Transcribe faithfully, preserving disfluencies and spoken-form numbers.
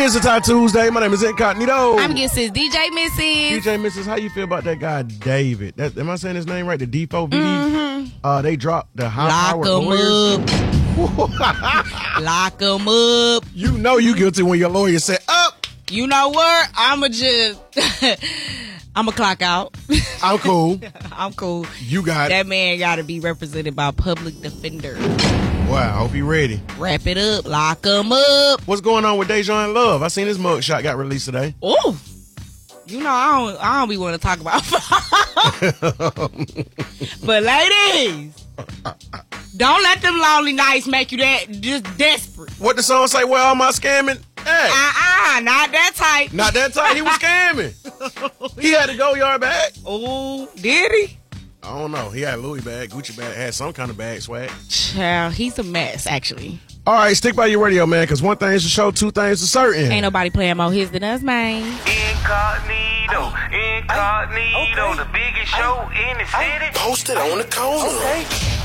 is a Tie Tuesday. My name is Incognito. I'm Sis D J Missus D J Missus, how you feel about that guy David? That, am I saying his name right? The D four V D? Mm-hmm. Uh, they dropped the high Lock powered lawyers. up. Lock them up. You know you guilty when your lawyer said up. You know what? I'ma just I'ma clock out. I'm cool. I'm cool. You got that man gotta be represented by a public defender. Wow, I hope he ready. Wrap it up. Lock him up. What's going on with Dejan Love? I seen his mugshot got released today. Oh, you know I don't. I don't be want to talk about. But ladies, don't let them lonely nights make you that just desperate. What the song say? Where all my scamming? Hey. Uh-uh, not that tight. Not that tight. He was scamming. He had to go yard bag. Oh, did he? I don't know. He had a Louis bag, Gucci bag, had some kind of bag swag. Child, he's a mess, actually. All right, stick by your radio, man, because one thing is for sure, two things are certain. Ain't nobody playing more hits than us, man. Incognito, incognito, the biggest show in the city. Posted on the corner. Okay.